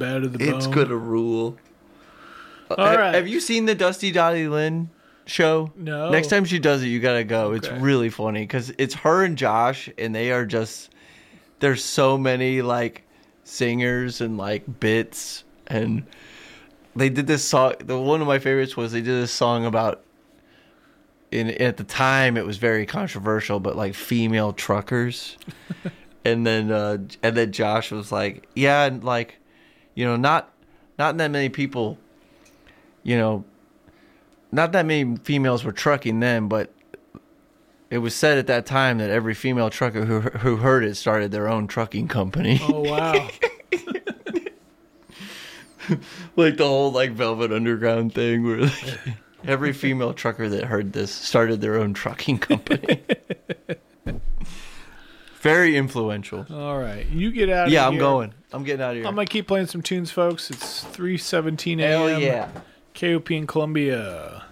bad to the bone. It's gonna rule. All right. Have you seen the Dusty Dottie Lynn show? No. Next time she does it, you gotta go. Okay. It's really funny because it's her and Josh, and they are just. There's so many like singers and like bits, and they did this song. One of my favorites was they did this song about. At the time, it was very controversial, but like female truckers, and then Josh was like, yeah, and like, not that many people. Not that many females were trucking then, but it was said at that time that every female trucker who heard it started their own trucking company. Oh, wow. Like the whole like Velvet Underground thing where like, every female trucker that heard this started their own trucking company. Very influential. All right. You get out of here. Yeah, I'm going. I'm getting out of here. I'm going to keep playing some tunes, folks. It's 3:17 a.m. Hell yeah. KOP in Columbia.